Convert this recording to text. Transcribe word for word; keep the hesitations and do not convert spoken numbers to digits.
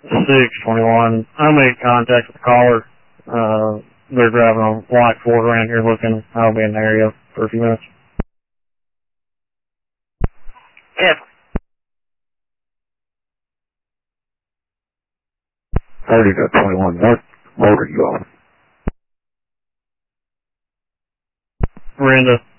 six twenty-one. I made contact with the caller. Uh, they're driving a white Ford around here looking. I'll be in the area for a few minutes. Yes. thirty to twenty-one, what road are you on? Miranda.